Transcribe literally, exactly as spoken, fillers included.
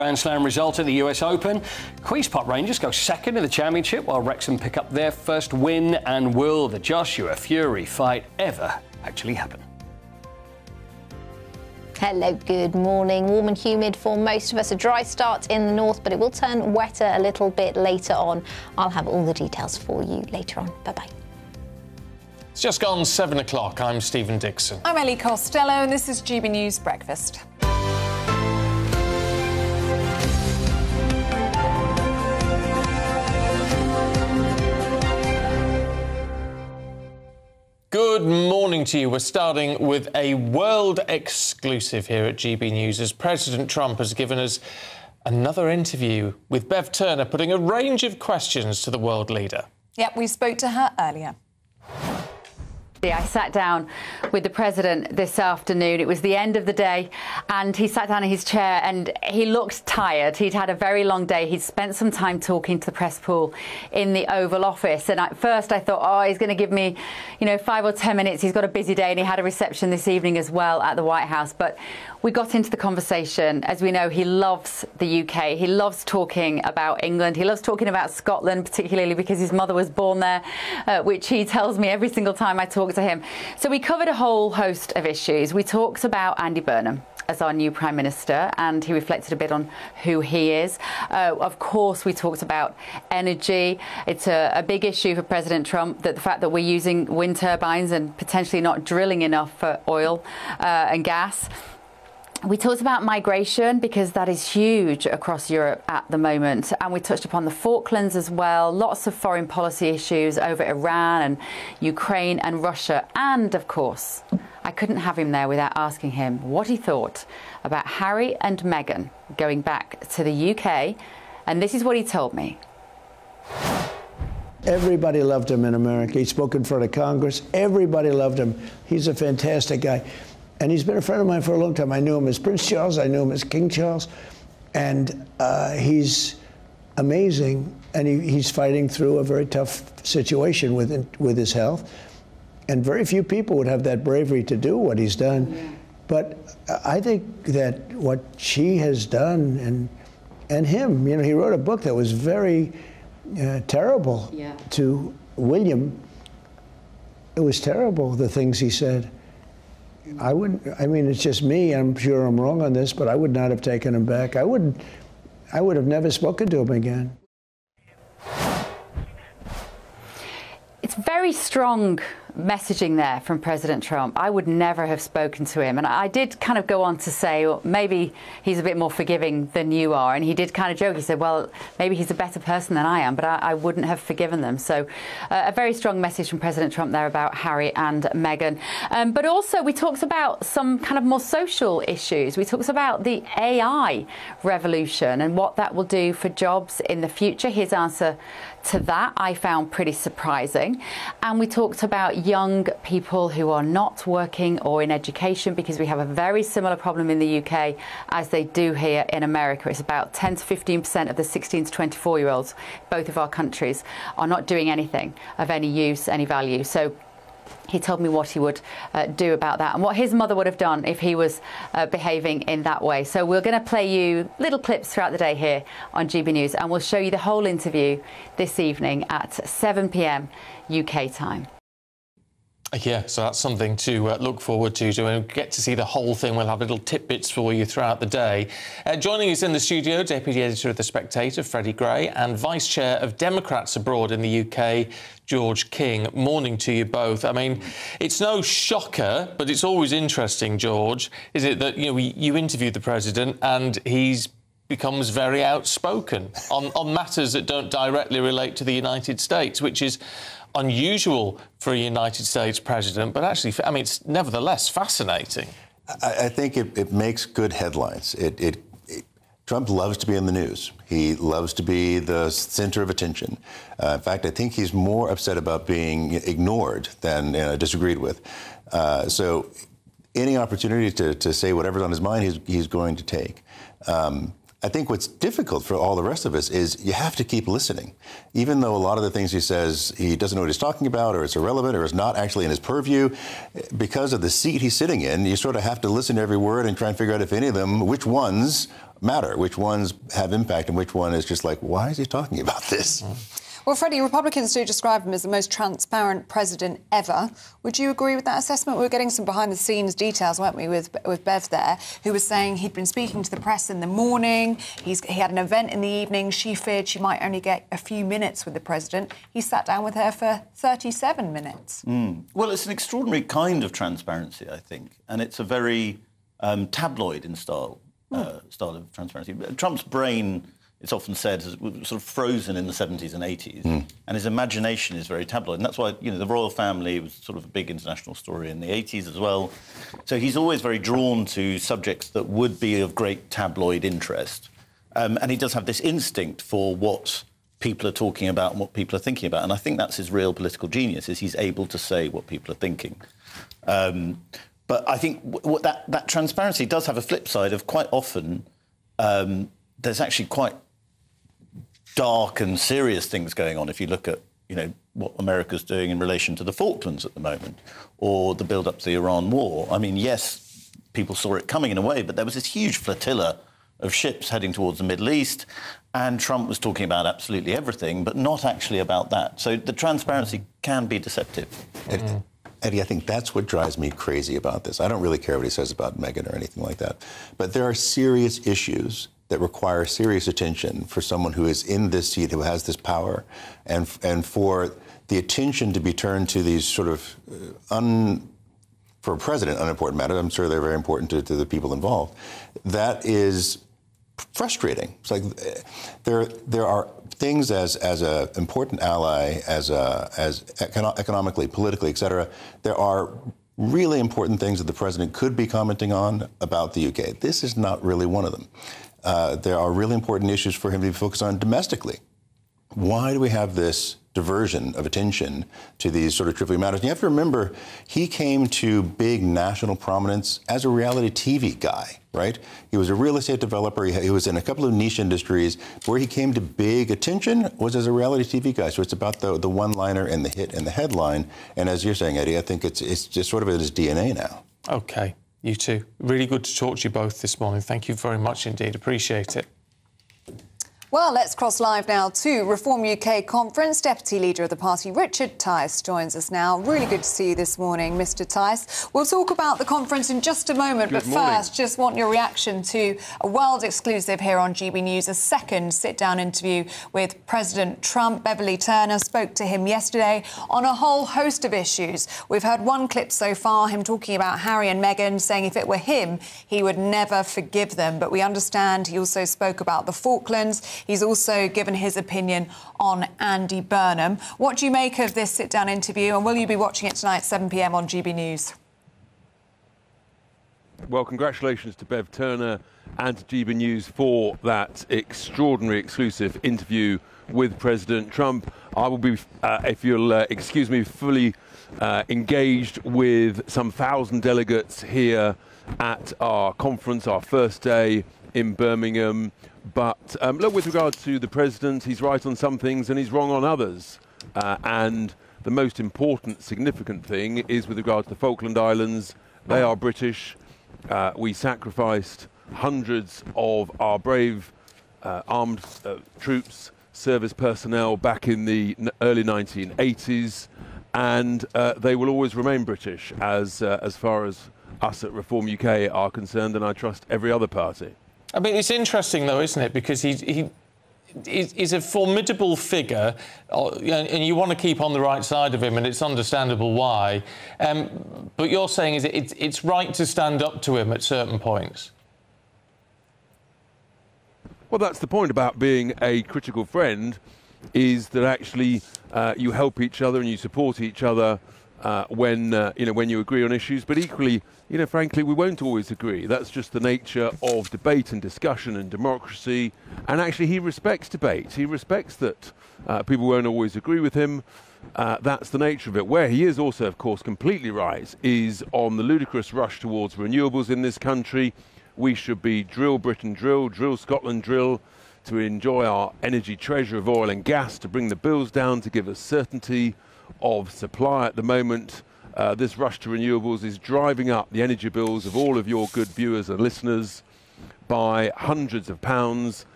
Grand Slam result at the U S Open. Queen's Park Rangers go second in the championship while Wrexham pick up their first win. And will the Joshua Fury fight ever actually happen? Hello, good morning. Warm and humid for most of us. A dry start in the north, but it will turn wetter a little bit later on. I'll have all the details for you later on. Bye-bye. It's just gone seven o'clock. I'm Stephen Dixon. I'm Ellie Costello, and this is G B News Breakfast. Good morning to you. We're starting with a world exclusive here at G B News as President Trump has given us another interview with Bev Turner, putting a range of questions to the world leader. Yep, we spoke to her earlier. I sat down with the president this afternoon. It was the end of the day, and he sat down in his chair and he looked tired. He'd had a very long day. He'd spent some time talking to the press pool in the Oval Office. And at first I thought, oh, he's going to give me, you know, five or ten minutes. He's got a busy day, and he had a reception this evening as well at the White House. But we got into the conversation. As we know, he loves the U K. He loves talking about England. He loves talking about Scotland, particularly because his mother was born there, uh, which he tells me every single time I talk to him. So we covered a whole host of issues. We talked about Andy Burnham as our new Prime Minister, and he reflected a bit on who he is. Uh, of course, we talked about energy. It's a, a big issue for President Trump, that the fact that we're using wind turbines and potentially not drilling enough for oil uh, and gas. We talked about migration, because that is huge across Europe at the moment. And we touched upon the Falklands as well. Lots of foreign policy issues over Iran and Ukraine and Russia. And, of course, I couldn't have him there without asking him what he thought about Harry and Meghan going back to the U K. And this is what he told me. Everybody loved him in America. He spoke in front of Congress. Everybody loved him. He's a fantastic guy. And he's been a friend of mine for a long time. I knew him as Prince Charles. I knew him as King Charles. And uh, he's amazing. And he, he's fighting through a very tough situation with, with his health. And very few people would have that bravery to do what he's done. Yeah. But I think that what she has done, and, and him, you know, he wrote a book that was very uh, terrible yeah. to William. It was terrible, the things he said. I wouldn't, I mean, it's just me. I'm sure I'm wrong on this, but I would not have taken him back. I would, I would have never spoken to him again. It's very strong messaging there from President Trump. I would never have spoken to him. And I did kind of go on to say, well, maybe he's a bit more forgiving than you are. And he did kind of joke. He said, well, maybe he's a better person than I am, but I, I wouldn't have forgiven them. So uh, a very strong message from President Trump there about Harry and Meghan. Um, but also we talked about some kind of more social issues. We talked about the A I revolution and what that will do for jobs in the future. His answer to that I found pretty surprising. And we talked about young people who are not working or in education, because we have a very similar problem in the U K as they do here in America. It's about ten to fifteen percent of the sixteen to twenty-four year olds, both of our countries, are not doing anything of any use, any value. So he told me what he would uh, do about that and what his mother would have done if he was uh, behaving in that way. So we're going to play you little clips throughout the day here on G B News, and we'll show you the whole interview this evening at seven p m U K time. Yeah, so that's something to uh, look forward to. To get to see the whole thing. We'll have little tidbits for you throughout the day. Uh, joining us in the studio, Deputy Editor of The Spectator, Freddie Gray, and Vice Chair of Democrats Abroad in the U K, George King. Morning to you both. I mean, it's no shocker, but it's always interesting, George, is it, that, you know, we, you interviewed the President and he's becomes very outspoken on, on matters that don't directly relate to the United States, which is unusual for a United States president, but actually, I mean, it's nevertheless fascinating. I, I think it, it makes good headlines. It, it, it, Trump loves to be in the news. He loves to be the center of attention. Uh, in fact, I think he's more upset about being ignored than uh, disagreed with. Uh, so any opportunity to, to say whatever's on his mind, he's, he's going to take. Um, I think what's difficult for all the rest of us is you have to keep listening. Even though a lot of the things he says, he doesn't know what he's talking about, or it's irrelevant, or it's not actually in his purview, because of the seat he's sitting in, you sort of have to listen to every word and try and figure out if any of them, which ones matter, which ones have impact, and which one is just like, why is he talking about this? Well, Freddie, Republicans do describe him as the most transparent president ever. Would you agree with that assessment? We were getting some behind-the-scenes details, weren't we, with with Bev there, who was saying he'd been speaking to the press in the morning. He's, he had an event in the evening. She feared she might only get a few minutes with the president. He sat down with her for thirty-seven minutes. Mm. Well, it's an extraordinary kind of transparency, I think, and it's a very um, tabloid in style, uh, style of transparency. Trump's brain, it's often said, was sort of frozen in the seventies and eighties, mm. and his imagination is very tabloid. And that's why, you know, the royal family was sort of a big international story in the eighties as well. So he's always very drawn to subjects that would be of great tabloid interest. Um, and he does have this instinct for what people are talking about and what people are thinking about. And I think that's his real political genius, is he's able to say what people are thinking. Um, but I think what that, that transparency does have a flip side of quite often um, there's actually quite dark and serious things going on if you look at, you know, what America's doing in relation to the Falklands at the moment, or the build-up to the Iran war. I mean, yes, people saw it coming in a way, but there was this huge flotilla of ships heading towards the Middle East, and Trump was talking about absolutely everything, but not actually about that. So the transparency can be deceptive. Mm-hmm. Eddie, I think that's what drives me crazy about this. I don't really care what he says about Meghan or anything like that, but there are serious issues that require serious attention for someone who is in this seat, who has this power, and and for the attention to be turned to these sort of uh, un, for a president, unimportant matters. I'm sure they're very important to, to the people involved. That is frustrating. It's like uh, there there are things as as an important ally, as a, as econo- economically, politically, et cetera. There are really important things that the president could be commenting on about the U K. This is not really one of them. Uh, there are really important issues for him to be focused on domestically. Why do we have this diversion of attention to these sort of trivial matters? And you have to remember, he came to big national prominence as a reality T V guy, right? He was a real estate developer. He, he was in a couple of niche industries. Where he came to big attention was as a reality T V guy. So it's about the, the one-liner and the hit and the headline. And as you're saying, Eddie, I think it's, it's just sort of in his D N A now. OK. You too. Really good to talk to you both this morning. Thank you very much indeed. Appreciate it. Well, let's cross live now to Reform U K Conference. Deputy Leader of the party, Richard Tice, joins us now. Really good to see you this morning, Mr Tice. We'll talk about the conference in just a moment, good but morning. First, just want your reaction to a world exclusive here on G B News, a second sit-down interview with President Trump. Beverly Turner spoke to him yesterday on a whole host of issues. We've heard one clip so far, him talking about Harry and Meghan, saying if it were him, he would never forgive them. But we understand he also spoke about the Falklands. He's also given his opinion on Andy Burnham. What do you make of this sit-down interview, and will you be watching it tonight at seven p m on G B News? Well, congratulations to Bev Turner and to G B News for that extraordinary exclusive interview with President Trump. I will be, uh, if you'll uh, excuse me, fully uh, engaged with some thousand delegates here at our conference, our first day in Birmingham. But um, look, with regard to the president, he's right on some things and he's wrong on others. Uh, and the most important, significant thing is with regard to the Falkland Islands. They are British. Uh, we sacrificed hundreds of our brave uh, armed uh, troops, service personnel back in the n- early nineteen eighties, and uh, they will always remain British as uh, as far as us at Reform U K are concerned, and I trust every other party. I mean, it's interesting, though, isn't it? Because he, he he's a formidable figure, and you want to keep on the right side of him, and it's understandable why. Um, but you're saying is it, it's right to stand up to him at certain points? Well, that's the point about being a critical friend, is that actually uh, you help each other and you support each other uh, when uh, you know when you agree on issues. But equally, you know, frankly, we won't always agree. That's just the nature of debate and discussion and democracy. And actually, he respects debate. He respects that uh, people won't always agree with him. Uh, that's the nature of it. Where he is also, of course, completely right is on the ludicrous rush towards renewables in this country. We should be drill Britain drill, drill Scotland drill, to enjoy our energy treasure of oil and gas, to bring the bills down, to give us certainty of supply. At the moment, uh, this rush to renewables is driving up the energy bills of all of your good viewers and listeners. by hundreds of pounds.